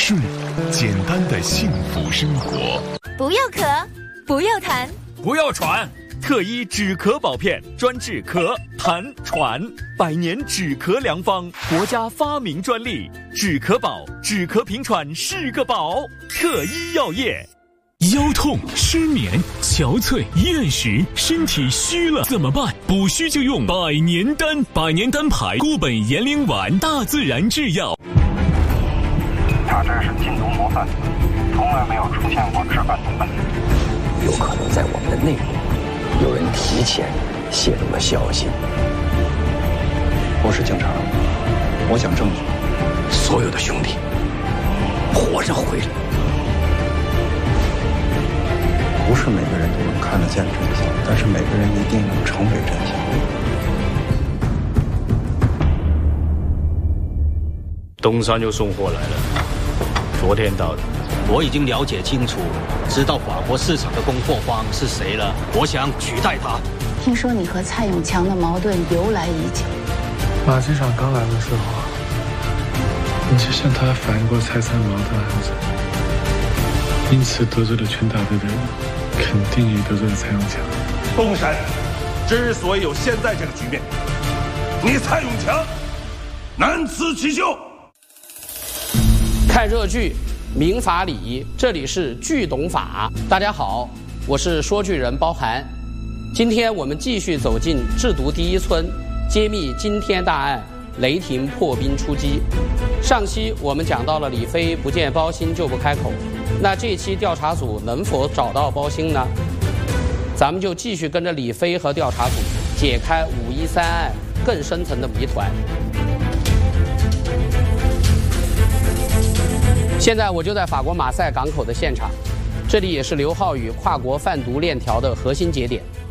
顺简单的幸福生活。 不要咳，不要痰， 不要喘。特一止咳宝片，专治咳、痰、喘，100年止咳良方，国家发明专利。止咳宝，止咳平喘是个宝。特一药业。 腰痛、失眠、憔悴、厌食，身体虚了怎么办？补虚就用百年丹，百年丹牌固本延龄丸，大自然制药。 他真是禁毒模范，从来没有出现过质感的问题。 有可能在我们的内部有人提前泄露了消息。 我是警察，我讲证据。 所有的兄弟活着回来。 不是每个人都能看得见真相，但是每个人一定能成为真相。 东山又送货来了，昨天到的。我已经了解清楚，知道法国市场的供货方是谁了。我想取代他。 听说你和蔡永强的矛盾由来已久。 马机长刚来的时候，你就向他反映过蔡三毛的案子，因此得罪了全大队的人，肯定也得罪了蔡永强。 东山之所以有现在这个局面，你蔡永强难辞其咎。 看热剧民法礼，这里是剧懂法。大家好，我是说剧人包涵。今天我们继续走进制毒第一村，揭秘惊天大案，雷霆破冰出击。上期我们讲到了李飞不见包兴就不开口，那这期调查组能否找到包兴呢？咱们就继续跟着李飞和调查组解开513案更深层的谜团。现在我就在法国马赛港口的现场，这里也是刘浩宇跨国贩毒链条的核心节点。